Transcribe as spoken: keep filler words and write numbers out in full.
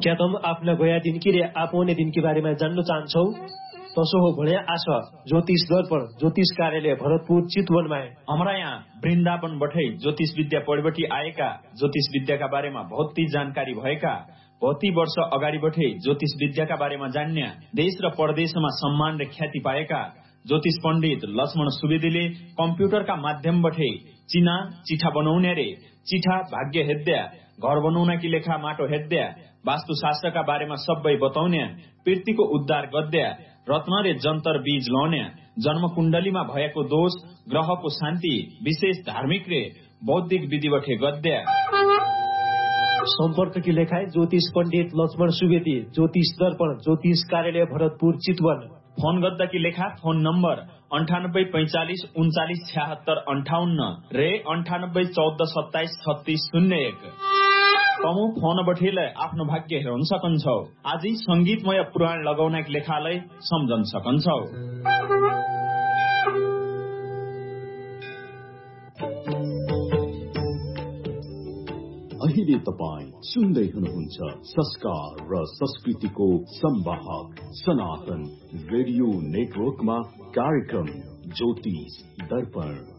क्या तुम आफ्ना गया दिन कि रे आउने दिन के बारेमा जान्न चाहन्छौ? तसो हो भने आस ज्योतिष दर्पण ज्योतिष कार्यालय भरतपुर चितवनमा हमारा यहाँ वृन्दावन बठै ज्योतिष विद्या पढ्बटी आएका ज्योतिष विद्याका बारेमा बहुत ही जानकारी भएका कति वर्ष अगाडि बठै ज्योतिष विद्याका बारेमा जान्ने देश र परदेशमा सम्मान र ख्याति पाएका ज्योतिष पण्डित लक्ष्मण सुवेदीले कम्प्युटरका माध्यमबाटै चिना चिठा बनाउने रे चिठा भाग्य हेद्या घर बनाउनकी लेखा माटो हेद्या वास्तुशास्त्रका बारेमा सबै बताउने पृथ्वीको उद्धार गद्या रत्न रे जन्तर बीज लाउने जन्म कुण्डलीमा भएको दोष ग्रहको शान्ति विशेष धार्मिक रे बौद्धिक विधिवटे गद्या सम्पर्क की लेखाए ज्योतिष पंडित लक्ष्मण सुवेदी ज्योतिष दर्पण ज्योतिष कार्यालय भरतपुर चितवन फोन गद्दा की लेखा फोन नम्बर अंठानब्बे पैंचालीस उन्चालीस छिहत्तर अंठाउन्न रे अंठानब्बे चौध सत्ताइस छत्तीस शून्य एक तमु फोन बठेलाई आफ्नो भाग्य हेर्न सकन्छौ। आजै संगीतमय पुराण लगाउनका लेखालाई सम्झन सकन्छौ। अहिले तपाईं सुन्दै हुनुहुन्छ संस्कार र संस्कृतिको संवाहक सनातन रेडियो नेटवर्कमा कार्यक्रम ज्योतिष दर्पण।